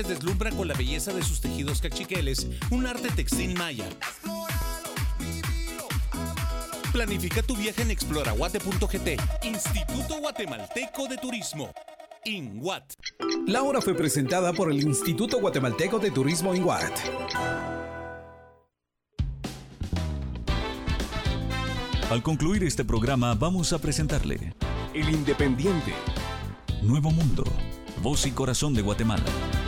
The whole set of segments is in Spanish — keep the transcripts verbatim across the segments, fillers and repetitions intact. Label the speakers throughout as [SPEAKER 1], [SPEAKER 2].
[SPEAKER 1] Deslumbra con la belleza de sus tejidos cachiqueles, un arte textil maya. Planifica tu viaje en exploraguate punto g t. Instituto Guatemalteco de Turismo. INGUAT.
[SPEAKER 2] La hora fue presentada por el Instituto Guatemalteco de Turismo INGUAT.
[SPEAKER 3] Al concluir este programa vamos a presentarle
[SPEAKER 2] El Independiente.
[SPEAKER 3] Nuevo Mundo, voz y corazón de Guatemala.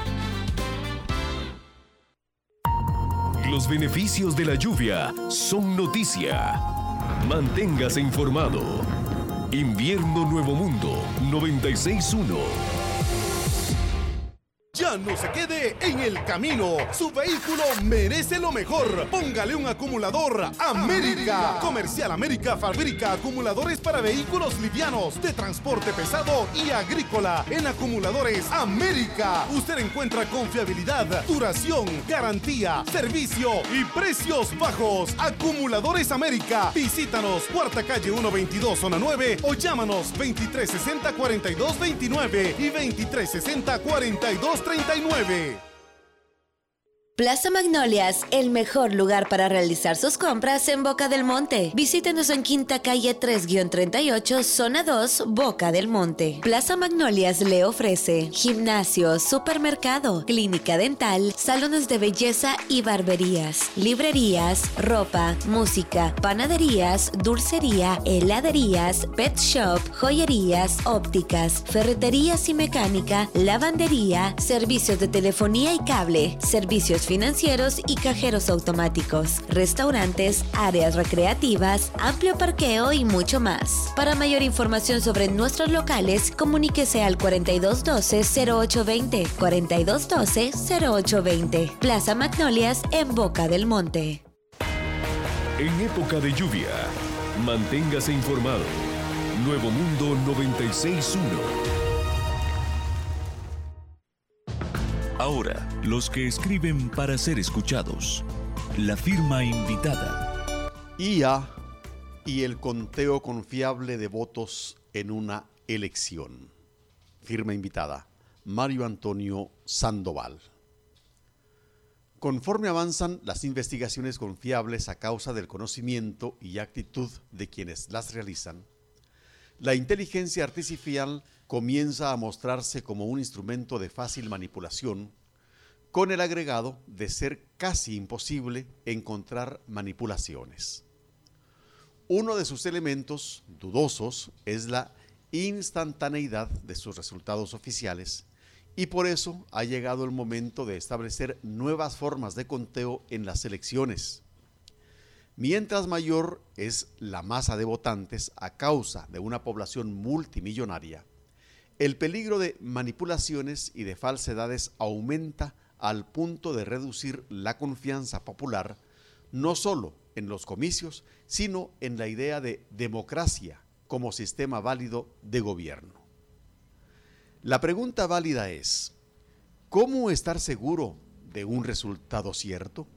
[SPEAKER 4] Los beneficios de la lluvia son noticia. Manténgase informado. Invierno Nuevo Mundo noventa y seis punto uno.
[SPEAKER 5] Ya no se quede en el camino. Su vehículo merece lo mejor. Póngale un acumulador América. América. Comercial América fabrica acumuladores para vehículos livianos, de transporte pesado y agrícola. En Acumuladores América usted encuentra confiabilidad, duración, garantía, servicio y precios bajos. Acumuladores América. Visítanos, Cuarta Calle ciento veintidós, Zona nueve, o llámanos veintitrés sesenta, cuarenta y dos veintinueve y veintitrés sesenta, cuarenta y dos treinta y nueve.
[SPEAKER 6] Plaza Magnolias, el mejor lugar para realizar sus compras en Boca del Monte. Visítenos en Quinta Calle tres treinta y ocho, Zona dos, Boca del Monte. Plaza Magnolias le ofrece gimnasio, supermercado, clínica dental, salones de belleza y barberías, librerías, ropa, música, panaderías, dulcería, heladerías, pet shop, joyerías, ópticas, ferreterías y mecánica, lavandería, servicios de telefonía y cable, servicios financieros y cajeros automáticos, restaurantes, áreas recreativas, amplio parqueo y mucho más. Para mayor información sobre nuestros locales, comuníquese al cuarenta y dos doce, cero ocho veinte, cuarenta y dos doce, cero ocho veinte. Plaza Magnolias en Boca del Monte.
[SPEAKER 4] En época de lluvia, manténgase informado. Nuevo Mundo noventa y seis punto uno.
[SPEAKER 3] Ahora, los que escriben para ser escuchados. La firma invitada.
[SPEAKER 7] I A y el conteo confiable de votos en una elección. Firma invitada, Mario Antonio Sandoval. Conforme avanzan las investigaciones confiables a causa del conocimiento y actitud de quienes las realizan, la inteligencia artificial comienza a mostrarse como un instrumento de fácil manipulación, con el agregado de ser casi imposible encontrar manipulaciones. Uno de sus elementos dudosos es la instantaneidad de sus resultados oficiales, y por eso ha llegado el momento de establecer nuevas formas de conteo en las elecciones. Mientras mayor es la masa de votantes a causa de una población multimillonaria, el peligro de manipulaciones y de falsedades aumenta al punto de reducir la confianza popular, no solo en los comicios, sino en la idea de democracia como sistema válido de gobierno. La pregunta válida es, ¿cómo estar seguro de un resultado cierto?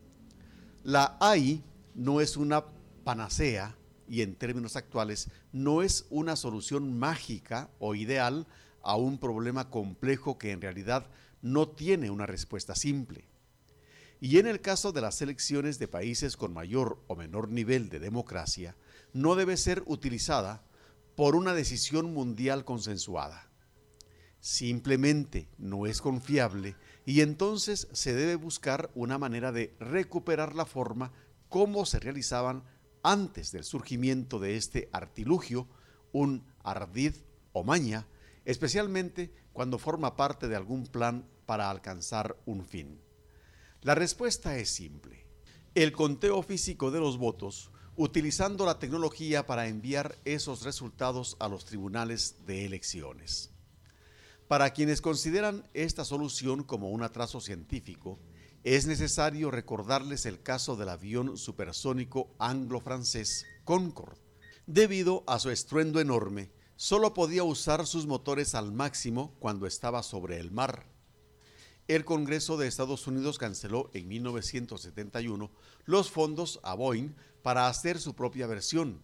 [SPEAKER 7] La A I no es una panacea y en términos actuales no es una solución mágica o ideal a un problema complejo que en realidad no tiene una respuesta simple. Y en el caso de las elecciones de países con mayor o menor nivel de democracia, no debe ser utilizada por una decisión mundial consensuada. Simplemente no es confiable y entonces se debe buscar una manera de recuperar la forma como se realizaban antes del surgimiento de este artilugio, un ardid o maña, especialmente cuando forma parte de algún plan para alcanzar un fin. La respuesta es simple: el conteo físico de los votos, utilizando la tecnología para enviar esos resultados a los tribunales de elecciones. Para quienes consideran esta solución como un atraso científico, es necesario recordarles el caso del avión supersónico anglo-francés Concorde. Debido a su estruendo enorme, solo podía usar sus motores al máximo cuando estaba sobre el mar. El Congreso de Estados Unidos canceló en mil novecientos setenta y uno los fondos a Boeing para hacer su propia versión.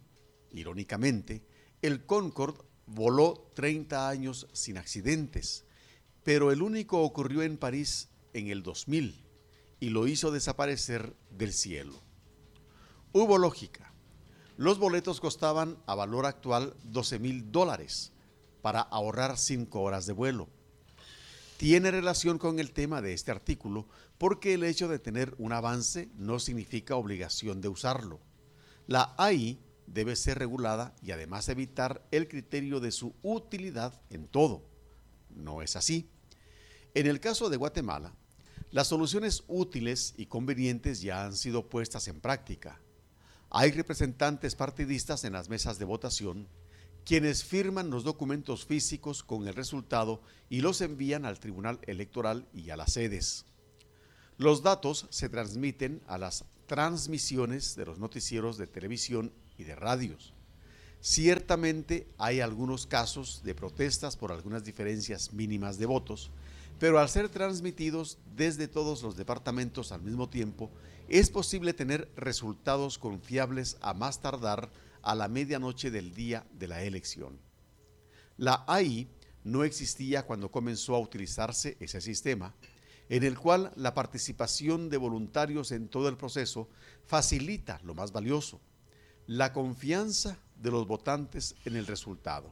[SPEAKER 7] Irónicamente, el Concorde voló treinta años sin accidentes, pero el único ocurrió en París en el dos mil y lo hizo desaparecer del cielo. Hubo lógica. Los boletos costaban a valor actual doce mil dólares para ahorrar cinco horas de vuelo. Tiene relación con el tema de este artículo porque el hecho de tener un avance no significa obligación de usarlo. La A I debe ser regulada y además evitar el criterio de su utilidad en todo. No es así. En el caso de Guatemala, las soluciones útiles y convenientes ya han sido puestas en práctica. Hay representantes partidistas en las mesas de votación quienes firman los documentos físicos con el resultado y los envían al Tribunal Electoral y a las sedes. Los datos se transmiten a las transmisiones de los noticieros de televisión y de radios. Ciertamente hay algunos casos de protestas por algunas diferencias mínimas de votos, pero al ser transmitidos desde todos los departamentos al mismo tiempo, es posible tener resultados confiables a más tardar a la medianoche del día de la elección. La A I no existía cuando comenzó a utilizarse ese sistema, en el cual la participación de voluntarios en todo el proceso facilita lo más valioso, la confianza de los votantes en el resultado.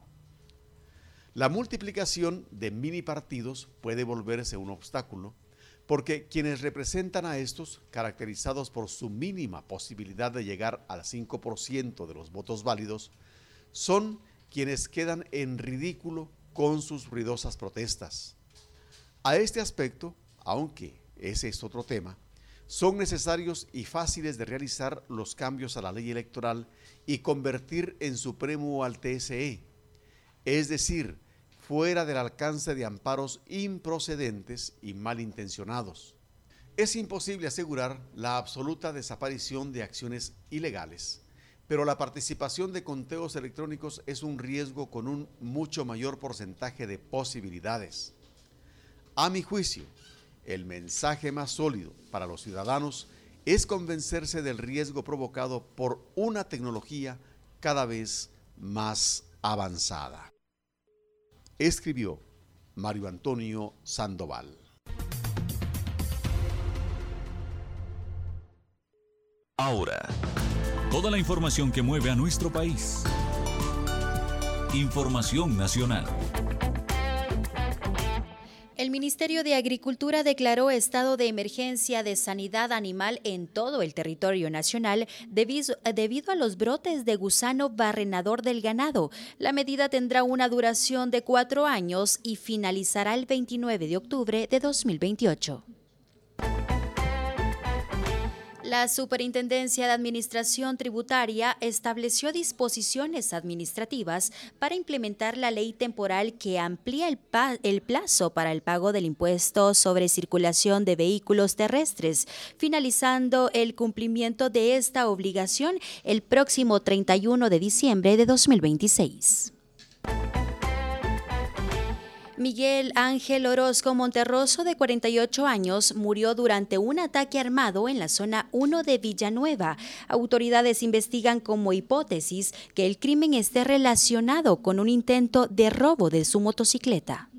[SPEAKER 7] La multiplicación de mini partidos puede volverse un obstáculo, porque quienes representan a estos, caracterizados por su mínima posibilidad de llegar al cinco por ciento de los votos válidos, son quienes quedan en ridículo con sus ruidosas protestas. A este aspecto, aunque ese es otro tema, son necesarios y fáciles de realizar los cambios a la ley electoral y convertir en supremo al T S E, es decir, fuera del alcance de amparos improcedentes y malintencionados. Es imposible asegurar la absoluta desaparición de acciones ilegales, pero la participación de conteos electrónicos es un riesgo con un mucho mayor porcentaje de posibilidades. A mi juicio, el mensaje más sólido para los ciudadanos es convencerse del riesgo provocado por una tecnología cada vez más avanzada. Escribió Mario Antonio Sandoval.
[SPEAKER 3] Ahora, toda la información que mueve a nuestro país. Información nacional.
[SPEAKER 8] El Ministerio de Agricultura declaró estado de emergencia de sanidad animal en todo el territorio nacional debido, debido a los brotes de gusano barrenador del ganado. La medida tendrá una duración de cuatro años y finalizará el veintinueve de octubre de dos mil veintiocho. La Superintendencia de Administración Tributaria estableció disposiciones administrativas para implementar la ley temporal que amplía el, pa- el plazo para el pago del impuesto sobre circulación de vehículos terrestres, finalizando el cumplimiento de esta obligación el próximo treinta y uno de diciembre de dos mil veintiséis. Miguel Ángel Orozco Monterroso, de cuarenta y ocho años, murió durante un ataque armado en la zona uno de Villanueva. Autoridades investigan como hipótesis que el crimen esté relacionado con un intento de robo de su motocicleta.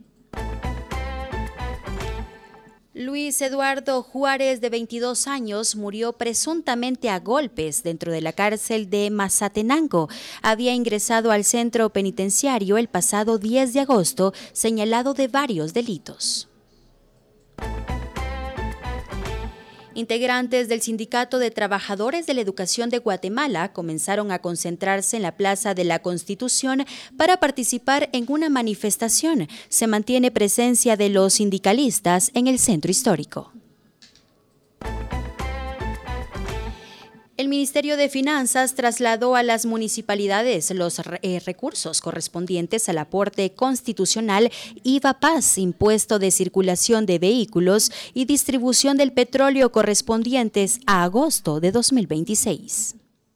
[SPEAKER 8] Luis Eduardo Juárez, de veintidós años, murió presuntamente a golpes dentro de la cárcel de Mazatenango. Había ingresado al centro penitenciario el pasado diez de agosto, señalado de varios delitos. Integrantes del Sindicato de Trabajadores de la Educación de Guatemala comenzaron a concentrarse en la Plaza de la Constitución para participar en una manifestación. Se mantiene presencia de los sindicalistas en el centro histórico. El Ministerio de Finanzas trasladó a las municipalidades los eh, recursos correspondientes al aporte constitucional I V A Paz, impuesto de circulación de vehículos y distribución del petróleo correspondientes a agosto de dos mil veintiséis.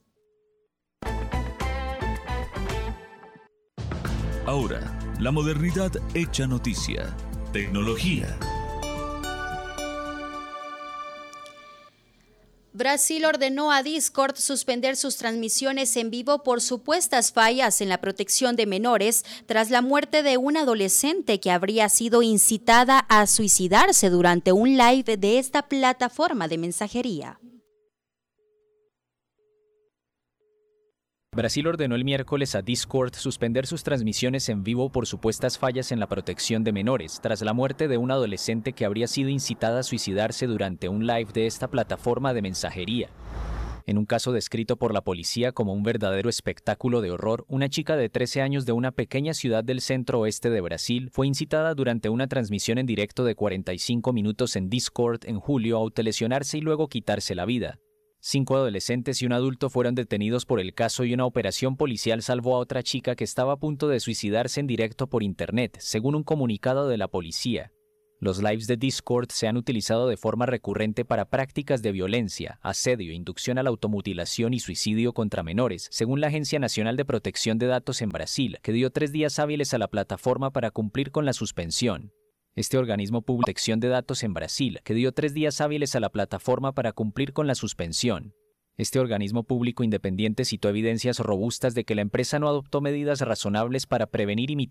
[SPEAKER 3] Ahora, la modernidad hecha noticia. Tecnología.
[SPEAKER 8] Brasil ordenó a Discord suspender sus transmisiones en vivo por supuestas fallas en la protección de menores tras la muerte de una adolescente que habría sido incitada a suicidarse durante un live de esta plataforma de mensajería.
[SPEAKER 9] Brasil ordenó el miércoles a Discord suspender sus transmisiones en vivo por supuestas fallas en la protección de menores, tras la muerte de una adolescente que habría sido incitada a suicidarse durante un live de esta plataforma de mensajería. En un caso descrito por la policía como un verdadero espectáculo de horror, una chica de trece años de una pequeña ciudad del centro-oeste de Brasil fue incitada durante una transmisión en directo de cuarenta y cinco minutos en Discord en julio a autolesionarse y luego quitarse la vida. Cinco adolescentes y un adulto fueron detenidos por el caso y una operación policial salvó a otra chica que estaba a punto de suicidarse en directo por internet, según un comunicado de la policía. Los lives de Discord se han utilizado de forma recurrente para prácticas de violencia, asedio, inducción a la automutilación y suicidio contra menores, según la Agencia Nacional de Protección de Datos en Brasil, que dio tres días hábiles a la plataforma para cumplir con la suspensión. Este organismo público de protección de datos en Brasil, que dio tres días hábiles a la plataforma para cumplir con la suspensión. Este organismo público independiente citó evidencias robustas de que la empresa no adoptó medidas razonables para prevenir y mitigar